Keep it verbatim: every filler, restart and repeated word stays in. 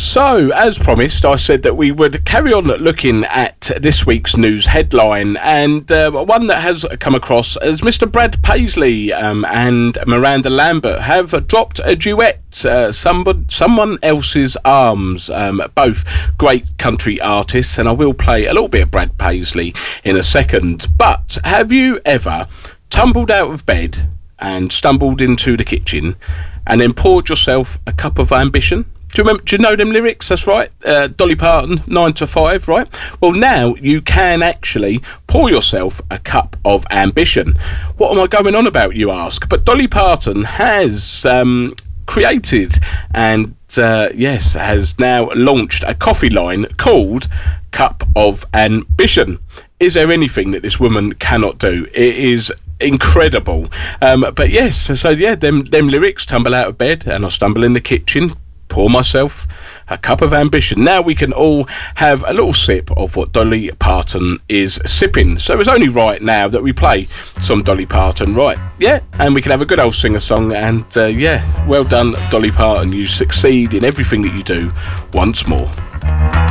So, as promised, I said that we would carry on looking at this week's news headline, and uh, one that has come across as Mister Brad Paisley um, and Miranda Lambert have dropped a duet, uh, somebody, Someone Else's Arms, um, both great country artists, and I will play a little bit of Brad Paisley in a second. But have you ever tumbled out of bed and stumbled into the kitchen and then poured yourself a cup of ambition? Do you, remember, do you know them lyrics? That's right. Uh, Dolly Parton, nine to five, right? Well, now you can actually pour yourself a cup of ambition. What am I going on about, you ask? But Dolly Parton has um, created and, uh, yes, has now launched a coffee line called Cup of Ambition. Is there anything that this woman cannot do? It is incredible. Um, but yes, so yeah, them, them lyrics, tumble out of bed and I stumble in the kitchen, pour myself a cup of ambition. Now we can all have a little sip of what Dolly Parton is sipping. So it's only right now that we play some Dolly Parton, right? Yeah, and we can have a good old singer-song. And uh, yeah, well done, Dolly Parton. You succeed in everything that you do once more.